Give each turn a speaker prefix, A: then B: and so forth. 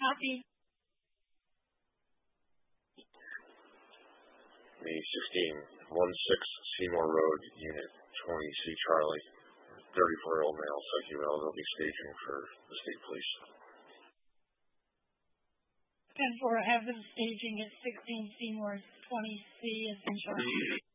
A: Copy.
B: The 1616 Seymour Road, Unit 20C Charlie, 34-year-old male, psych-eval. They'll be staging for the state police.
A: And for have them staging at 16 Seymour 20C in Charlie.